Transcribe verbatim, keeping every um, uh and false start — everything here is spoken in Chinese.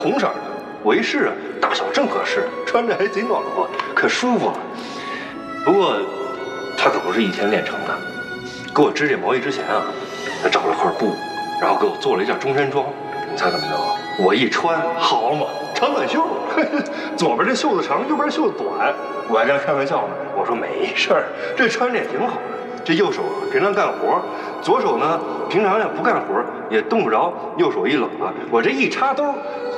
红色的，我一试啊，大小正合适，穿着还贼暖和，可舒服了。不过，他可不是一天练成的。给我织这毛衣之前啊，他找了块布，然后给我做了一件中山装。你猜怎么着？我一穿，好嘛，长短袖，左边这袖子长，右边袖子短。我还跟他开玩笑呢，我说没事儿，这穿着也挺好的。这右手啊，平常干活，左手呢，平常要不干活也动不着，右手一冷啊，我这一插兜，